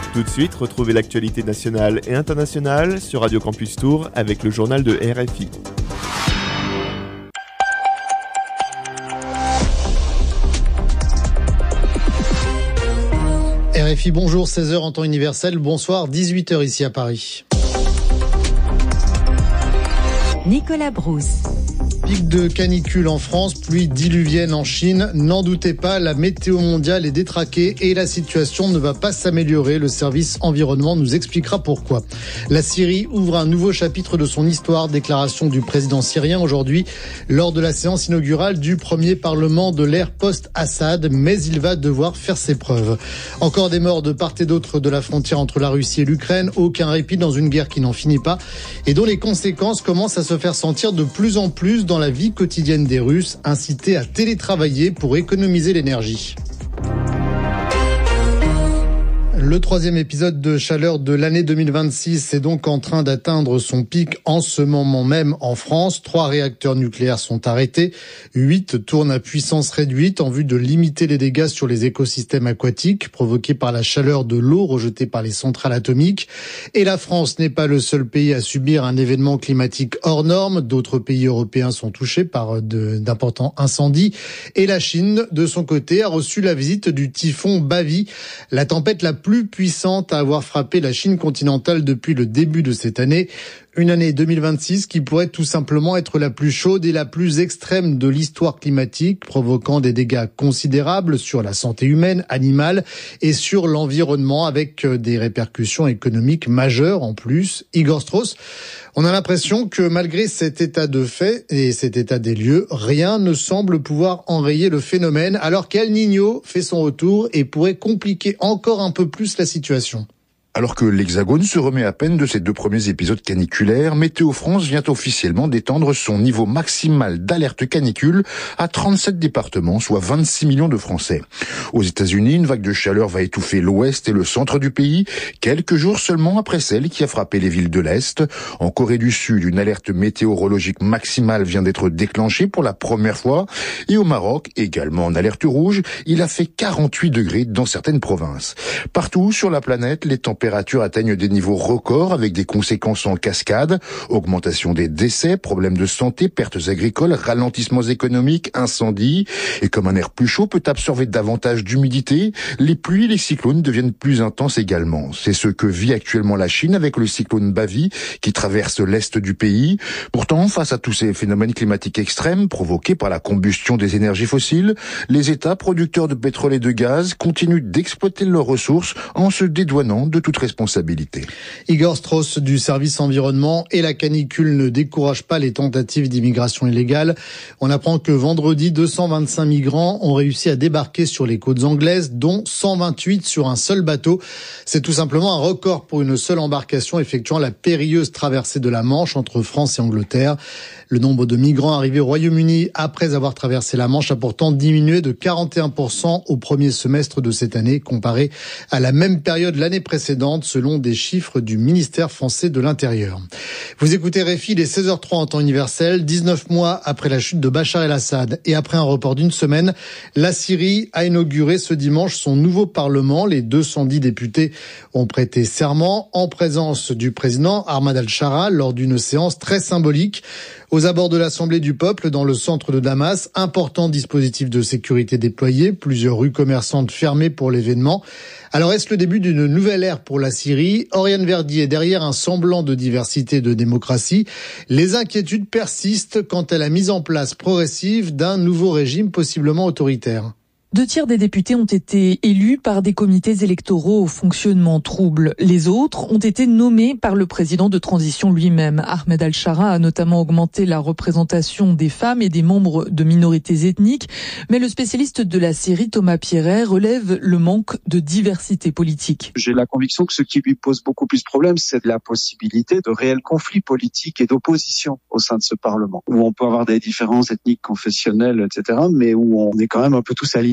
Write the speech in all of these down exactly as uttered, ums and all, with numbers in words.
Tout de suite, retrouvez l'actualité nationale et internationale sur Radio Campus Tours avec le journal de R F I. R F I, bonjour, seize heures en temps universel, bonsoir, dix-huit heures ici à Paris. Nicolas Brousse. Pic de canicule en France, pluie diluvienne en Chine. N'en doutez pas, la météo mondiale est détraquée et la situation ne va pas s'améliorer. Le service environnement nous expliquera pourquoi. La Syrie ouvre un nouveau chapitre de son histoire. Déclaration du président syrien aujourd'hui lors de la séance inaugurale du premier parlement de l'ère post-Assad. Mais il va devoir faire ses preuves. Encore des morts de part et d'autre de la frontière entre la Russie et l'Ukraine. Aucun répit dans une guerre qui n'en finit pas et dont les conséquences commencent à se faire sentir de plus en plus dans la vie quotidienne des Russes, incités à télétravailler pour économiser l'énergie. Le troisième épisode de chaleur de l'année deux mille vingt-six est donc en train d'atteindre son pic en ce moment même en France. Trois réacteurs nucléaires sont arrêtés. Huit tournent à puissance réduite en vue de limiter les dégâts sur les écosystèmes aquatiques provoqués par la chaleur de l'eau rejetée par les centrales atomiques. Et la France n'est pas le seul pays à subir un événement climatique hors norme. D'autres pays européens sont touchés par de, d'importants incendies. Et la Chine, de son côté, a reçu la visite du typhon Bavi, la tempête la plus plus puissante à avoir frappé la Chine continentale depuis le début de cette année. Une année deux mille vingt-six qui pourrait tout simplement être la plus chaude et la plus extrême de l'histoire climatique, provoquant des dégâts considérables sur la santé humaine, animale et sur l'environnement avec des répercussions économiques majeures en plus. Igor Strauss, on a l'impression que malgré cet état de fait et cet état des lieux, rien ne semble pouvoir enrayer le phénomène alors qu'El Niño fait son retour et pourrait compliquer encore un peu plus la situation. Alors que l'Hexagone se remet à peine de ses deux premiers épisodes caniculaires, Météo France vient officiellement d'étendre son niveau maximal d'alerte canicule à trente-sept départements, soit vingt-six millions de Français. Aux États-Unis, une vague de chaleur va étouffer l'ouest et le centre du pays, quelques jours seulement après celle qui a frappé les villes de l'Est. En Corée du Sud, une alerte météorologique maximale vient d'être déclenchée pour la première fois. Et au Maroc, également en alerte rouge, il a fait quarante-huit degrés dans certaines provinces. Partout sur la planète, les températures Les températures atteignent des niveaux records avec des conséquences en cascade, augmentation des décès, problèmes de santé, pertes agricoles, ralentissements économiques, incendies. Et comme un air plus chaud peut absorber davantage d'humidité, les pluies et les cyclones deviennent plus intenses également. C'est ce que vit actuellement la Chine avec le cyclone Bavi qui traverse l'est du pays. Pourtant, face à tous ces phénomènes climatiques extrêmes provoqués par la combustion des énergies fossiles, les États producteurs de pétrole et de gaz continuent d'exploiter leurs ressources en se dédouanant de toute responsabilité. Igor Strauss du service environnement et la canicule ne découragent pas les tentatives d'immigration illégale. On apprend que vendredi, deux cent vingt-cinq migrants ont réussi à débarquer sur les côtes anglaises, dont cent vingt-huit sur un seul bateau. C'est tout simplement un record pour une seule embarcation effectuant la périlleuse traversée de la Manche entre France et Angleterre. Le nombre de migrants arrivés au Royaume-Uni après avoir traversé la Manche a pourtant diminué de quarante et un pour cent au premier semestre de cette année, comparé à la même période l'année précédente, selon des chiffres du ministère français de l'Intérieur. Vous écoutez R F I, il est seize heures trois en temps universel. dix-neuf mois après la chute de Bachar el-Assad et après un report d'une semaine, la Syrie a inauguré ce dimanche son nouveau parlement. Les deux cent dix députés ont prêté serment en présence du président Ahmad al-Shara lors d'une séance très symbolique. Aux abords de l'Assemblée du peuple, dans le centre de Damas, important dispositif de sécurité déployé, plusieurs rues commerçantes fermées pour l'événement. Alors est-ce le début d'une nouvelle ère pour la Syrie ? Oriane Verdier est derrière un semblant de diversité et de démocratie. Les inquiétudes persistent quant à la mise en place progressive d'un nouveau régime possiblement autoritaire. Deux tiers des députés ont été élus par des comités électoraux au fonctionnement trouble. Les autres ont été nommés par le président de transition lui-même. Ahmed al-Shara a notamment augmenté la représentation des femmes et des membres de minorités ethniques. Mais le spécialiste de la Syrie, Thomas Pierret, relève le manque de diversité politique. J'ai la conviction que ce qui lui pose beaucoup plus de problèmes, c'est la possibilité de réels conflits politiques et d'opposition au sein de ce Parlement, où on peut avoir des différences ethniques, confessionnelles, et cetera, mais où on est quand même un peu tous alignés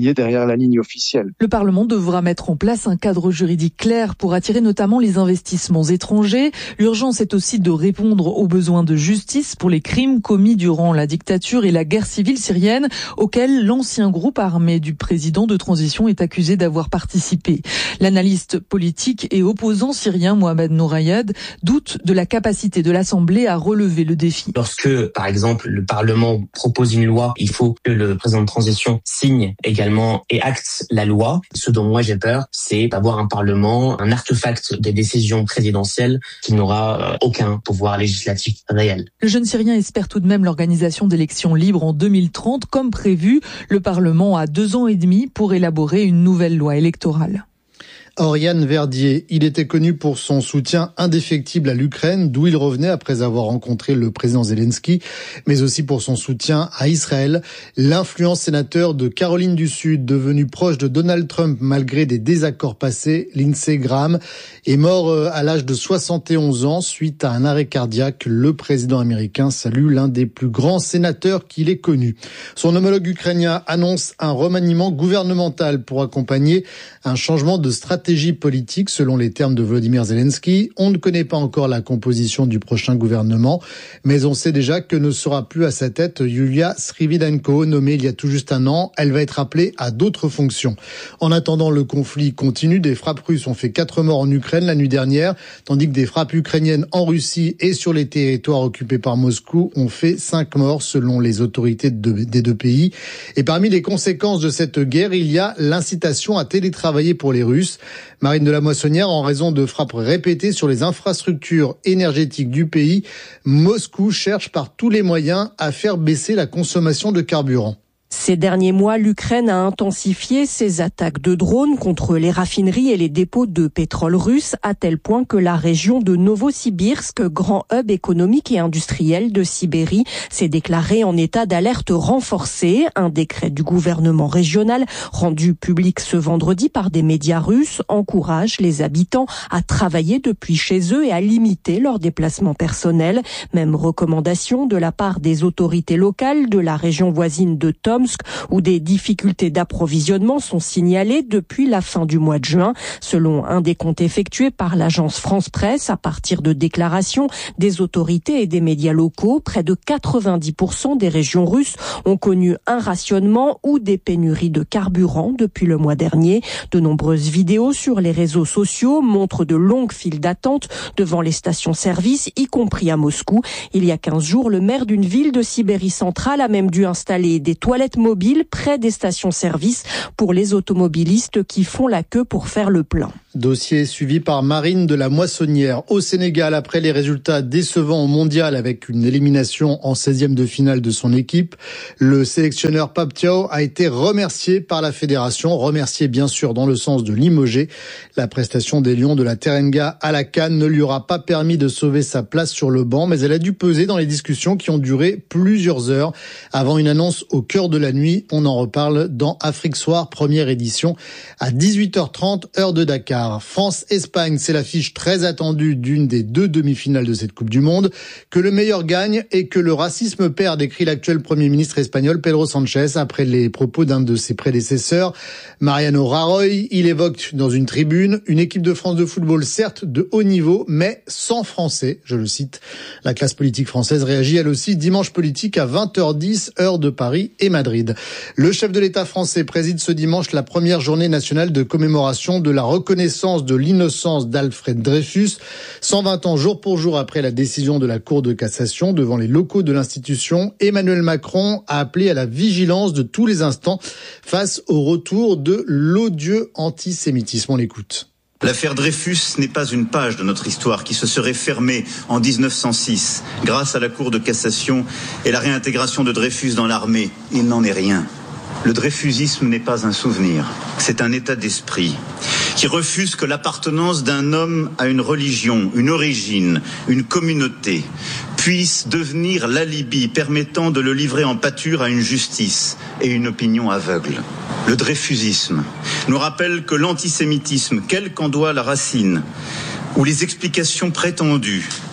s'aligner derrière la ligne officielle. Le Parlement devra mettre en place un cadre juridique clair pour attirer notamment les investissements étrangers. L'urgence est aussi de répondre aux besoins de justice pour les crimes commis durant la dictature et la guerre civile syrienne, auxquels l'ancien groupe armé du président de transition est accusé d'avoir participé. L'analyste politique et opposant syrien Mohamed Nourayed doute de la capacité de l'Assemblée à relever le défi. Lorsque, par exemple, le Parlement propose une loi, il faut que le président de transition signe également et acte la loi. Ce dont moi j'ai peur, c'est d'avoir un Parlement, un artefact des décisions présidentielles qui n'aura aucun pouvoir législatif réel. Le jeune Syrien espère tout de même l'organisation d'élections libres en deux mille trente, comme prévu. Le Parlement a deux ans et demi pour élaborer une nouvelle loi électorale. Oriane Verdier, il était connu pour son soutien indéfectible à l'Ukraine, d'où il revenait après avoir rencontré le président Zelensky, mais aussi pour son soutien à Israël. L'influent sénateur de Caroline du Sud, devenu proche de Donald Trump malgré des désaccords passés, Lindsey Graham, est mort à l'âge de soixante et onze ans suite à un arrêt cardiaque. Le président américain salue l'un des plus grands sénateurs qu'il ait connu. Son homologue ukrainien annonce un remaniement gouvernemental pour accompagner un changement de stratégie stratégie politique selon les termes de Volodymyr Zelensky. On ne connaît pas encore la composition du prochain gouvernement, mais on sait déjà que ne sera plus à sa tête Yulia Sviridenko, nommée il y a tout juste un an. Elle va être appelée à d'autres fonctions. En attendant, le conflit continue. Des frappes russes ont fait quatre morts en Ukraine la nuit dernière, tandis que des frappes ukrainiennes en Russie et sur les territoires occupés par Moscou ont fait cinq morts selon les autorités de, des deux pays. Et parmi les conséquences de cette guerre, il y a l'incitation à télétravailler pour les Russes. Marine de la Moissonnière, en raison de frappes répétées sur les infrastructures énergétiques du pays, Moscou cherche par tous les moyens à faire baisser la consommation de carburant. Ces derniers mois, l'Ukraine a intensifié ses attaques de drones contre les raffineries et les dépôts de pétrole russes, à tel point que la région de Novosibirsk, grand hub économique et industriel de Sibérie, s'est déclarée en état d'alerte renforcée. Un décret du gouvernement régional, rendu public ce vendredi par des médias russes, encourage les habitants à travailler depuis chez eux et à limiter leurs déplacements personnels. Même recommandation de la part des autorités locales de la région voisine de Tomsk, où des difficultés d'approvisionnement sont signalées depuis la fin du mois de juin. Selon un décompte effectué par l'agence France Presse, à partir de déclarations des autorités et des médias locaux, près de quatre-vingt-dix pour cent des régions russes ont connu un rationnement ou des pénuries de carburant depuis le mois dernier. De nombreuses vidéos sur les réseaux sociaux montrent de longues files d'attente devant les stations-service, y compris à Moscou. Il y a quinze jours, le maire d'une ville de Sibérie centrale a même dû installer des toilettes mobiles près des stations-service pour les automobilistes qui font la queue pour faire le plein. Dossier suivi par Marine de la Moissonnière. Au Sénégal, après les résultats décevants au mondial avec une élimination en seizième de finale de son équipe, le sélectionneur Pape Thiaw a été remercié par la fédération, remercié bien sûr dans le sens de limoger. La prestation des Lions de la Teranga à la CAN ne lui aura pas permis de sauver sa place sur le banc, mais elle a dû peser dans les discussions qui ont duré plusieurs heures avant une annonce au cœur de la nuit. On en reparle dans Afrique Soir, première édition, à dix-huit heures trente, heure de Dakar. France-Espagne, c'est l'affiche très attendue d'une des deux demi-finales de cette Coupe du Monde. Que le meilleur gagne et que le racisme perde, écrit l'actuel Premier ministre espagnol Pedro Sánchez après les propos d'un de ses prédécesseurs, Mariano Rajoy. Il évoque dans une tribune une équipe de France de football certes de haut niveau, mais sans Français, je le cite. La classe politique française réagit elle aussi dimanche politique à vingt heures dix, heure de Paris et Madrid. Le chef de l'État français préside ce dimanche la première journée nationale de commémoration de la reconnaissance de l'innocence d'Alfred Dreyfus, cent vingt ans jour pour jour après la décision de la Cour de cassation devant les locaux de l'institution. Emmanuel Macron a appelé à la vigilance de tous les instants face au retour de l'odieux antisémitisme. On l'écoute. L'affaire Dreyfus n'est pas une page de notre histoire qui se serait fermée en dix-neuf cent six grâce à la Cour de cassation et la réintégration de Dreyfus dans l'armée. Il n'en est rien. Le dreyfusisme n'est pas un souvenir, c'est un état d'esprit qui refuse que l'appartenance d'un homme à une religion, une origine, une communauté puisse devenir l'alibi permettant de le livrer en pâture à une justice et une opinion aveugle. Le dreyfusisme nous rappelle que l'antisémitisme, quelle qu'en soit la racine, ou les explications prétendues,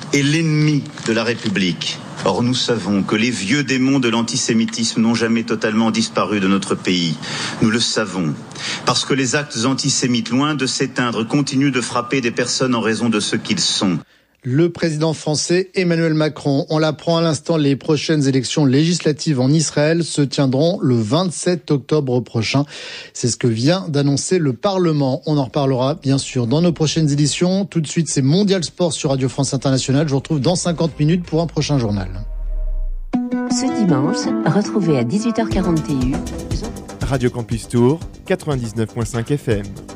est l'ennemi de la République. Or, nous savons que les vieux démons de l'antisémitisme n'ont jamais totalement disparu de notre pays. Nous le savons. Parce que les actes antisémites, loin de s'éteindre, continuent de frapper des personnes en raison de ce qu'ils sont. Le président français Emmanuel Macron, on l'apprend à l'instant, les prochaines élections législatives en Israël se tiendront le vingt-sept octobre prochain. C'est ce que vient d'annoncer le Parlement. On en reparlera bien sûr dans nos prochaines éditions. Tout de suite, c'est Mondial Sport sur Radio France Internationale. Je vous retrouve dans cinquante minutes pour un prochain journal. Ce dimanche, retrouvez à dix-huit heures quarante et un Radio Campus Tour, quatre-vingt-dix-neuf virgule cinq F M.